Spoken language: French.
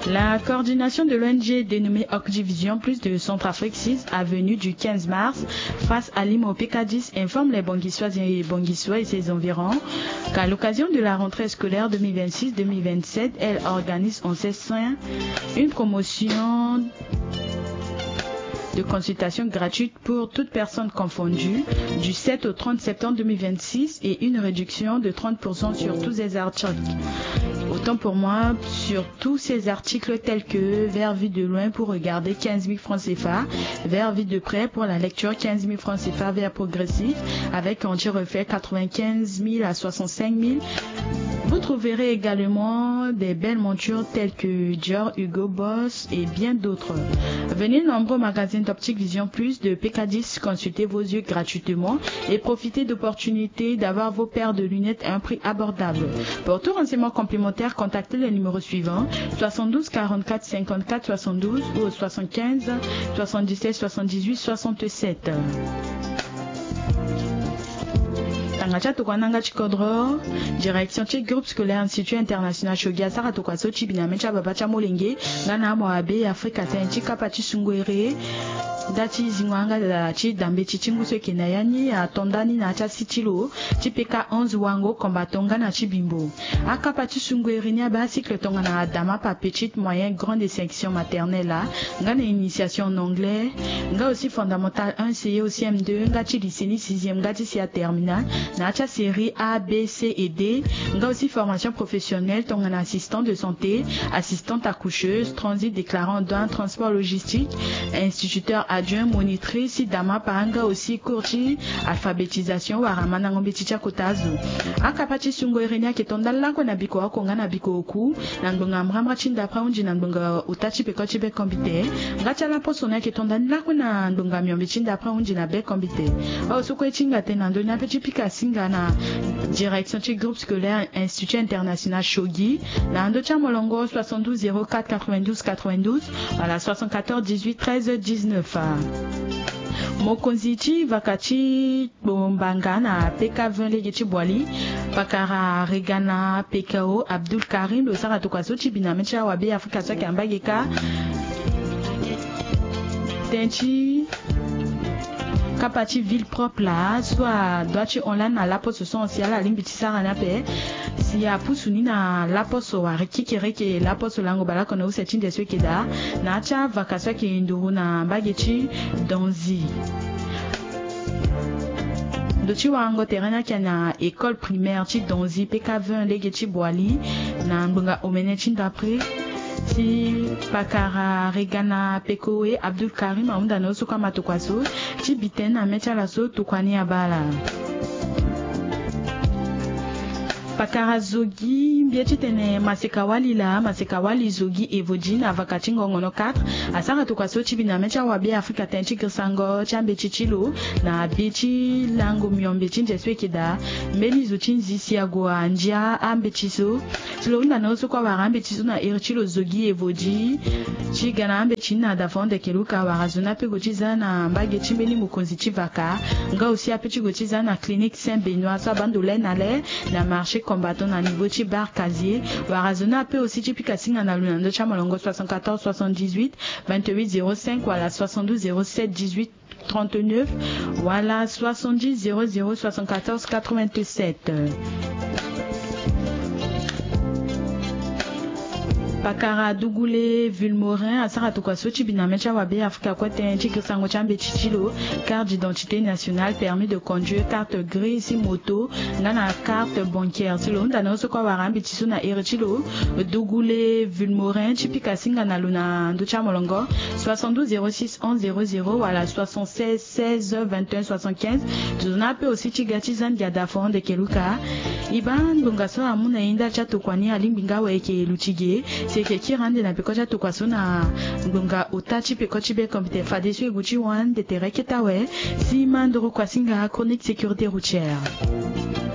La coordination de l'ONG dénommée Ocdivision plus de Centrafrique 6 avenue du 15 mars face à Limo PK10 informe les Bonguissois et ses environs qu'à l'occasion de la rentrée scolaire 2026-2027, elle organise en ses seins une promotion de consultation gratuite pour toute personne confondue du 7 au 30 septembre 2026 et une réduction de 30% sur tous ces articles. Autant pour moi, sur tous ces articles tels que vers vue de loin pour regarder 15 000 francs CFA, vers vue de près pour la lecture 15 000 francs CFA vers progressif avec anti-reflet 95 000 à 65 000. Vous trouverez également des belles montures telles que Dior, Hugo Boss et bien d'autres. Venez nombreux au magasin d'Optique Vision Plus de PK10, consultez vos yeux gratuitement et profitez d'opportunités d'avoir vos paires de lunettes à un prix abordable. Pour tout renseignement complémentaire, contactez le numéro suivant 72 44 54 72 ou 75 77 78 67. Tangacha Tukwananga Chikodro, direction Tchik Groupe Scolaire Institut International Shogia Sara Tukwaso Chibinamecha Babacha Molenge, Gana Moabe, Afrika Tenchika Pachi Sungwere, Dati Zingwanga da Chi Dambe Chichinguso Kenayani, a Tondani Nacha Sitilo, Chipeka 11 Wango, Combatonga na Chibimbo. Aka Pachi Sungwere Niaba, cycle Tongana Adama, pa petite, moyenne, grande section maternelle, Gana initiation en anglais, Nga aussi fondamental 1, CE aussi M2, Gachi lycénie 6e, Gati CA terminal, Nacha série A, B, C et D. Nga aussi formation professionnelle, ton assistant de santé, assistante accoucheuse, transit déclarant douane, transport logistique, instituteur adjoint, monitrice, dama paranga aussi courtier, alphabétisation, waramana ngombeticha kotazo. Akapati sungo irenia ketonda lango na biko wako ngana biko oku, nangbonga mramra chinda praunji nangbonga utachi peko chibe kombite. Ngacha la posona ketonda lango na ndonga miombe chinda praunji na be kombite. Suko echinga tenando na pechi pika Singana, direction du groupe scolaire Institut International Shogi, Nandocha Molongo 72 04 92 92, voilà 74 18 13 19. Mokonzichi Vakati Bombangana PK20 Legechi Boali, Pakara Regana PKO Abdul Karim, le Saratokaso Chibinamecha Wabe Afrika Sakambageka, Tenchi. Kapati ville propre là, soit doit-tu online à la poste sociale à l'imbitissa ranape, si à poussuni na la poste au ariki qui la poste lango bala qu'on a où c'est une des ceux qui da, na cha vacation qui induru na bagechi donzi. Dochi wango terena qui na école primaire chi donzi PK20 legechi boali, na mbunga omenechi d'après. Si Pakara Regana Pekoe Abdul Karim Aunda no suka matukwaso chi biten na mecha laso tukwani abala. Pakara Zogi bietitene Masekawali la Masekawali Zogi Evojin avakati ngongono 4 asara tukwaso chibina mecha wabi Afrika tenchi kirsango chambe chichilo na bechi lango miombe chinje swekida mbeni zuchinzi siago anjia ambe chiso chilo unda no sukwa warambe chiso na irchilo Zogi Evoji chigana ambe china dafonde keluka warazuna pe gochiza na mbage chimbeni mukonzi chivaka nga aussi apechi gochiza na clinique Saint-Benoît sa bandole nale na marché combattant à niveau de bar casier warazona peut aussi typique singa na lunando chamalongo 74 78 28 05 voilà 72 07 18 39 voilà 70 00 74 87. Pakara Dougoulé Vulmorin Asara Tukwaso Chibinamecha Wabe Afrika Koten Chikisango Chambe Chichilo, carte d'identité nationale, permis de conduire, carte grise, si moto, nana carte bancaire. Silo ndano sokwa warambi chisuna erichilo Dougoulé Vulmorin Chipika Singa na luna Ndocha Molongo 72 06 11 00 voilà 76 16 21 75. Tuzuna pe aussi Chigati Zandia Dafon de Keluka Iban Bungaso Amuna Inda Chatukwani Alimbinga Weke Luchige c'est que qui rende na pekocha tukwaso na ngonga utachi pekochi be kompite fadesu eguchi wan de terre ketawe si mandoro kwasinga chronique sécurité routière.